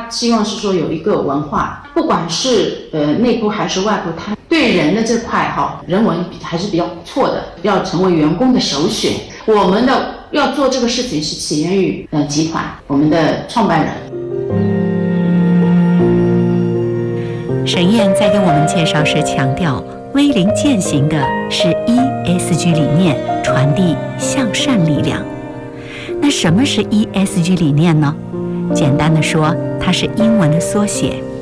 希望是说有一个文化，不管是内部还是外部，他对人的这块人文还是比较不错的，要成为员工的首选。我们的要做这个事情是起源于集团，我们的创办人。 沈燕在给我们介绍时强调，威灵践行的是 ESG 理念，传递向善力量。那什么是 ESG 理念呢？简单的说，它是英文的缩写